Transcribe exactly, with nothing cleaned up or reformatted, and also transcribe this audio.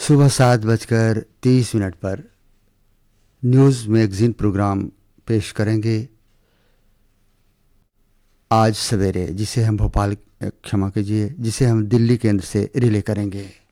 सुबह सात बजकर तीस मिनट पर न्यूज़ मैगज़ीन प्रोग्राम पेश करेंगे आज सवेरे, जिसे हम भोपाल क्षमा कीजिए जिसे हम दिल्ली केंद्र से रिले करेंगे।